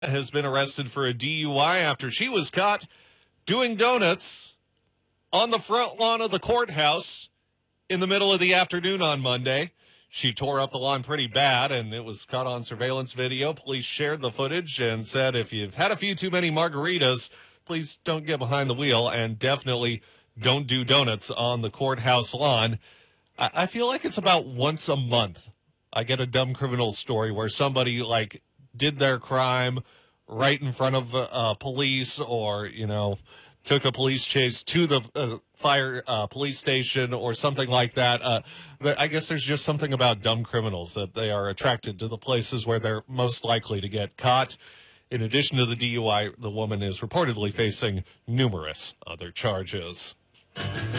Has been arrested for a DUI after she was caught doing donuts on the front lawn of the courthouse in the middle of the afternoon on Monday. She tore up the lawn pretty bad, and it was caught on surveillance video. Police shared the footage and said if you've had a few too many margaritas, please don't get behind the wheel, and definitely don't do donuts on the courthouse lawn. I feel like it's about once a month I get a dumb criminal story where somebody, like, did their crime right in front of police, or, took a police chase to the police station or something like that. I guess there's just something about dumb criminals that they are attracted to the places where they're most likely to get caught. In addition to the DUI, the woman is reportedly facing numerous other charges.